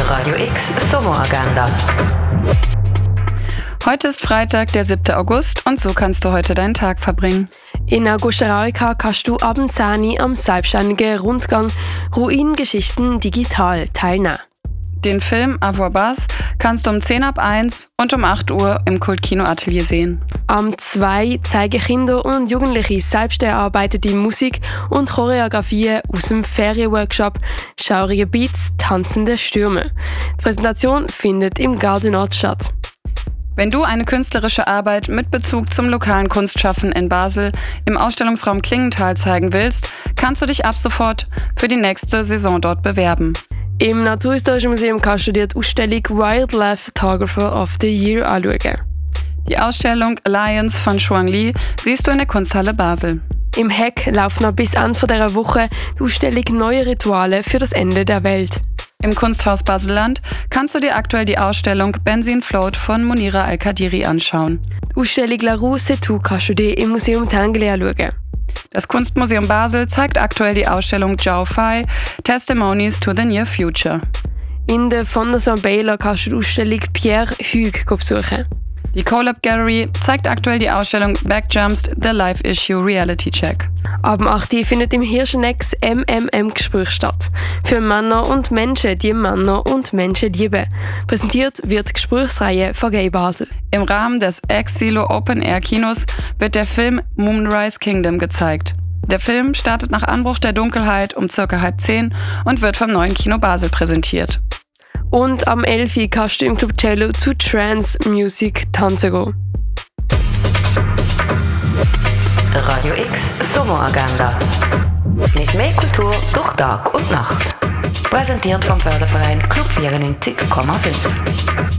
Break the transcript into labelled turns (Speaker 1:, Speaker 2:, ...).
Speaker 1: Radio X Sommeragenda.
Speaker 2: Heute ist Freitag, der 7. August und so kannst du heute deinen Tag verbringen.
Speaker 3: In Augusta Raurica kannst du ab 10 Uhr am selbstständigen Rundgang Ruinengeschichten digital teilnehmen.
Speaker 2: Den Film Avoir Buzz kannst du um 10 ab 1 und um 8 Uhr im Kultkino Atelier sehen.
Speaker 3: Am 2 zeigen Kinder und Jugendliche selbst erarbeitete Musik und Choreografien aus dem Ferienworkshop «Schaurige Beats, tanzende Stürme». Die Präsentation findet im Gardenort statt.
Speaker 2: Wenn du eine künstlerische Arbeit mit Bezug zum lokalen Kunstschaffen in Basel im Ausstellungsraum Klingenthal zeigen willst, kannst du dich ab sofort für die nächste Saison dort bewerben.
Speaker 3: Im Naturhistorischen Museum kannst du dir die Ausstellung Wildlife Photographer of the Year anschauen.
Speaker 2: Die Ausstellung Alliance von Shuang Li siehst du in der Kunsthalle Basel.
Speaker 3: Im Heck läuft noch bis Ende dieser Woche die Ausstellung Neue Rituale für das Ende der Welt.
Speaker 2: Im Kunsthaus Baselland kannst du dir aktuell die Ausstellung Benzin Float von Monira Al-Kadiri anschauen.
Speaker 3: Die Ausstellung La Rue C'est Tout kannst du dir im Museum Tinguely anschauen.
Speaker 2: Das Kunstmuseum Basel zeigt aktuell die Ausstellung Zhao Fei Testimonies to the Near Future.
Speaker 3: In der Fondation Baylor kannst du die Ausstellung Pierre Hugues besuchen.
Speaker 2: Die CoLab Gallery zeigt aktuell die Ausstellung Backjumps The Life Issue Reality Check.
Speaker 3: Ab 8 Uhr findet im Hirschenex MMM-Gespräch statt. Für Männer und Menschen, die Männer und Menschen lieben. Präsentiert wird die Gesprächsreihe von Gay Basel.
Speaker 2: Im Rahmen des Ex-Silo Open Air Kinos wird der Film Moonrise Kingdom gezeigt. Der Film startet nach Anbruch der Dunkelheit um ca. 9:30 und wird vom Neuen Kino Basel präsentiert.
Speaker 3: Und am 11 Uhr kannst du im Club Cello zu Trance Music tanzen gehen.
Speaker 1: Radio X Sommeragenda. Mit mehr Kultur durch Tag und Nacht. Präsentiert vom Förderverein Club 94,5.